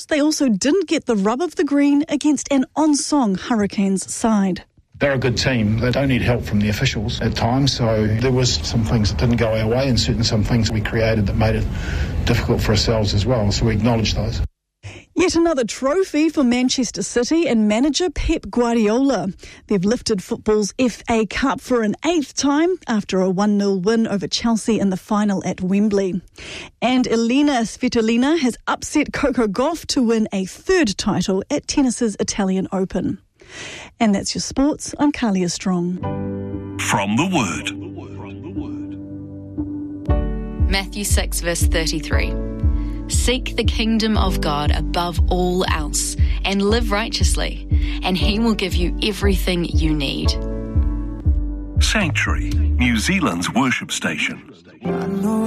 they also didn't get the rub of the green against an on-song Hurricanes side. They're a good team. They don't need help from the officials at times, so there was some things that didn't go our way and certainly some things we created that made it difficult for ourselves as well, so we acknowledge those. Yet another trophy for Manchester City and manager Pep Guardiola. They've lifted football's FA Cup for an 8th time after a 1-0 win over Chelsea in the final at Wembley. And Elena Svitolina has upset Coco Gauff to win a 3rd title at tennis's Italian Open. And that's your sports. I'm Kalia Strong. From the Word. Matthew 6 verse 33. Seek the kingdom of God above all else and live righteously, and he will give you everything you need. Sanctuary, New Zealand's worship station.